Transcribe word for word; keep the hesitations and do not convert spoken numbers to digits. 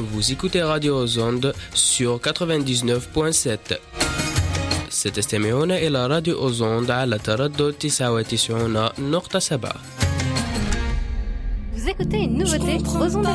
Vous écoutez Radio Ozonde sur quatre-vingt-dix-neuf point sept. ستستمعون إلى راديو أوزوند على تردد تسعة وتسعين نقطة سبعة. Vous écoutez une nouveauté Ozonde.